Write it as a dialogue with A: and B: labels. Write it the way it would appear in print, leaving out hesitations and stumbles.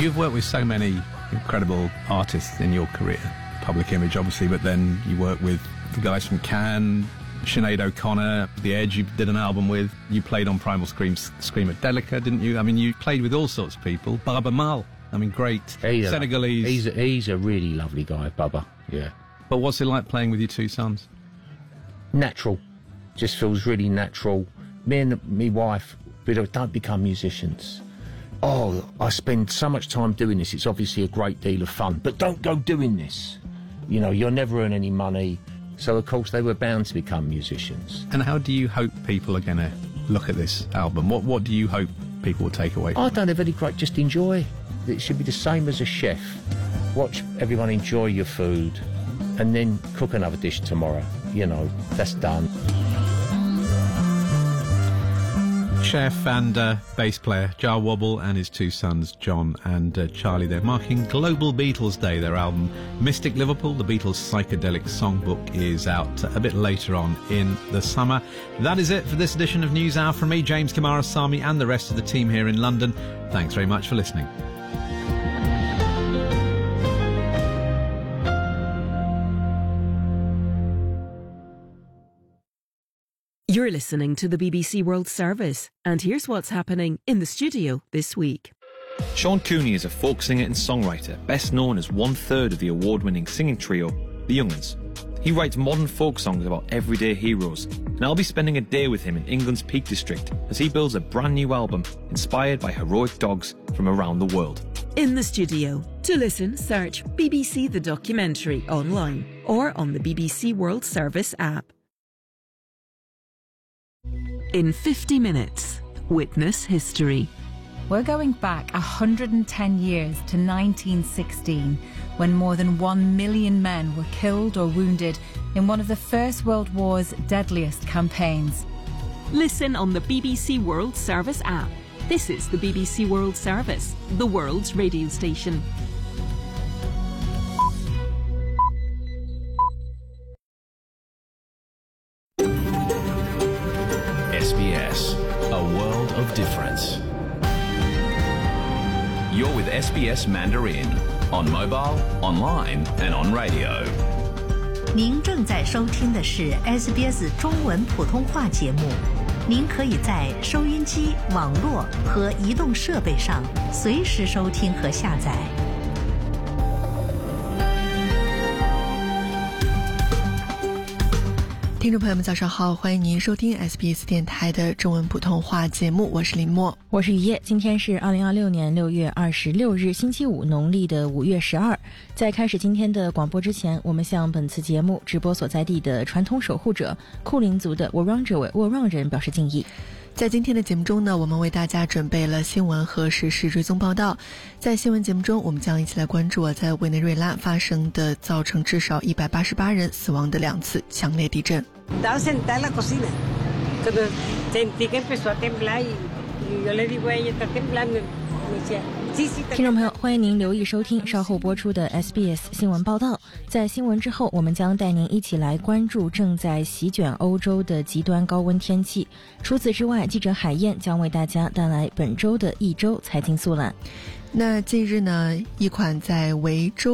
A: You've worked with so many incredible artists in your career. Public Image, obviously, but then you work with the guys from Can, Sinead O'Connor, The Edge you did an album with. You played on Primal Screamadelica, didn't you? I mean, you played with all sorts of people. Baba Mal, I mean, great. Senegalese.
B: He's a really lovely guy, Baba, yeah.
A: But what's it like playing with your two sons?
B: Natural. Just feels really natural. Me and my wife, we don't become musicians. Oh, I spend so much time doing this, it's obviously a great deal of fun. But don't go doing this. You know, you'll never earn any money. So, of course, they were bound to become musicians.
A: And how do you hope people are going to look at this album? What do you hope people will take away from it?
B: I don't have any great... Just enjoy. It should be the same as a chef. Watch everyone enjoy your food and then cook another dish tomorrow. You know, that's done.
A: Chef and bass player Jar Wobble and his two sons John and Charlie. They're marking Global Beatles Day. Their album Mystic Liverpool, the Beatles psychedelic songbook, is out a bit later on in the summer. That is it for this edition of News Hour from me, James Kamarasamy, and the rest of the team here in London. Thanks very much for listening.
C: You're listening to the BBC World Service, and here's what's happening in the studio this week.
D: Sean Cooney is a folk singer and songwriter, best known as one-third of the award-winning singing trio, The Young'uns. He writes modern folk songs about everyday heroes, and I'll be spending a day with him in England's Peak District as he builds a brand new album inspired by heroic dogs from around the world.
C: In the studio. To listen, search BBC The Documentary online or on the BBC World Service app. In 50 minutes, witness history.
E: We're going back 110 years to 1916, when more than 1 million men were killed or wounded in one of the First World War's deadliest campaigns.
C: Listen on the BBC World Service app. This is the BBC World Service, the world's radio station.
F: SBS, a world of difference. You're with SBS Mandarin on mobile, online, and on radio.
G: 您正在收听的是 SBS 中文普通话节目。您可以在收音机、网络和移动设备上随时收听和下载。
H: 听众朋友们早上好，欢迎您收听 SBS 电台的中文普通话节目，我是林默，
I: 我是雨夜。今天是2026年6月26日星期五，农历的5月12。在开始今天的广播之前，我们向本次节目直播所在地的传统守护者库林族的沃让人表示敬意。
H: 在今天的节目中呢，我们为大家准备了新闻和时事追踪报道。在新闻节目中，我们将一起来关注在委内瑞拉发生的造成至少188人死亡的2次强烈地震。
J: Estaba sentada en la cocina, cuando sentí que empezó a temblar y yo le digo a ella, está temblando, me decía, sí, sí, está temblando.
I: 听众朋友，欢迎您留意收听稍后播出的 SBS 新闻报道。在新闻之后，我们将带您一起来关注正在席卷欧洲的极端高温天气。除此之外，记者海燕将为大家带来本周的一周财经速览。
H: 那近日呢，一款在维州